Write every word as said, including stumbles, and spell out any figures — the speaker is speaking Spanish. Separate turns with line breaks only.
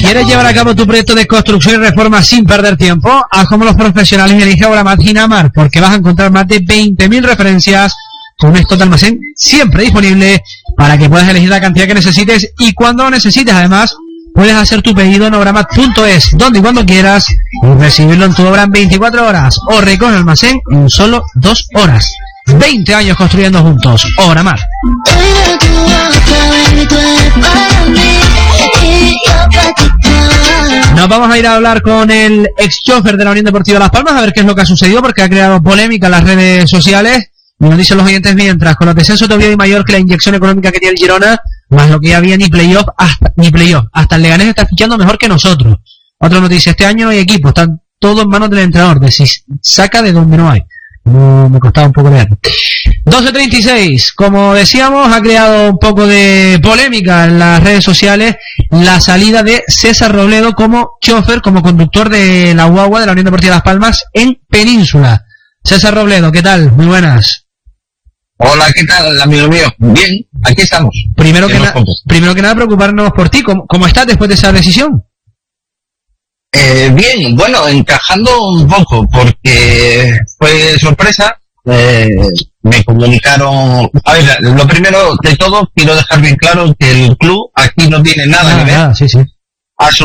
¿Quieres llevar a cabo tu proyecto de construcción y reforma sin perder tiempo? Haz como los profesionales y elige Obramat Ginamar, porque vas a encontrar más de veinte mil referencias con un stock de almacén siempre disponible para que puedas elegir la cantidad que necesites y cuando lo necesites. Además, puedes hacer tu pedido en obramat punto es, donde y cuando quieras, y recibirlo en tu obra en veinticuatro horas, o recoge el almacén en solo dos horas. veinte años construyendo juntos. Obramat. Nos vamos a ir a hablar con el ex chofer de la Unión Deportiva Las Palmas a ver qué es lo que ha sucedido, porque ha creado polémica en las redes sociales. Y nos dicen los oyentes, mientras con los descensos de Oviedo y Mallorca, la inyección económica que tiene el Girona, más lo que ya había ni playoff, hasta, ni playoff, hasta el Leganés está fichando mejor que nosotros. Otro nos dice, este año no hay equipo, están todos en manos del entrenador, de si saca de donde no hay. No, me costaba un poco leer. doce treinta y seis, como decíamos, ha creado un poco de polémica en las redes sociales la salida de César Robledo como chofer, como conductor de la guagua de la Unión Deportiva Las Palmas en Península. César Robledo, ¿qué tal? Muy buenas.
Hola, ¿qué tal, amigo mío? Bien, aquí estamos.
Primero que, na primero que nada, preocuparnos por ti. ¿Cómo, cómo estás después de esa decisión?
Eh, bien, bueno, encajando un poco, porque fue sorpresa. Eh, me comunicaron... A ver, lo primero de todo, quiero dejar bien claro que el club aquí no tiene nada
ah,
que ver
ah, sí, sí.